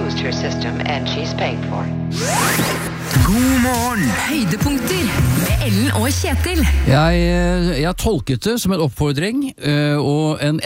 exposed her system and she's paying for it. God morgen! Høydepunkter med Ellen og Kjetil. Jeg tolket det som en oppfordring og en